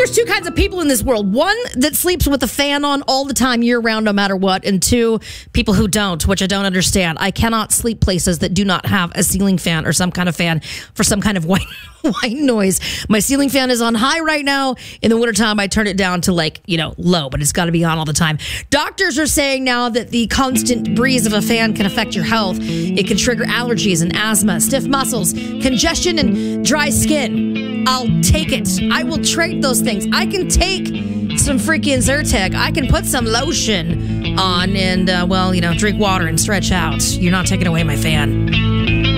there's two kinds of people in this world. One that sleeps with a fan on all the time, year round, no matter what. And two, people who don't, which I don't understand. I cannot sleep places that do not have a ceiling fan or some kind of fan for some kind of white noise. My ceiling fan is on high right now. In the wintertime, I turn it down to low, but it's got to be on all the time. Doctors are saying now that the constant breeze of a fan can affect your health. It can trigger allergies and asthma, stiff muscles, congestion, and dry skin. I'll take it. I will trade those things. I can take some freaking Zyrtec. I can put some lotion on and, drink water and stretch out. You're not taking away my fan.